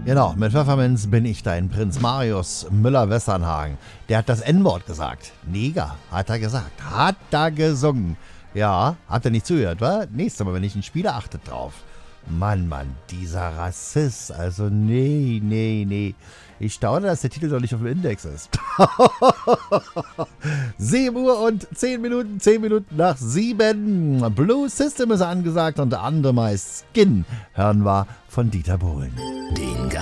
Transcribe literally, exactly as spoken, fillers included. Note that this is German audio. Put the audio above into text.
Genau, mit Pfefferminz bin ich dein Prinz Marius Müller-Westernhagen. Der hat das En-Wort gesagt. Neger, hat er gesagt. Hat er gesungen. Ja, habt ihr nicht zugehört, wa? Nächstes Mal, wenn ich ihn spiele, achtet drauf. Mann, Mann, dieser Rassist. Also, nee, nee, nee. Ich staune, dass der Titel doch nicht auf dem Index ist. sieben Uhr und zehn Minuten, zehn Minuten nach sieben. Blue System ist angesagt und der andere meist Skin hören wir von Dieter Bohlen. Den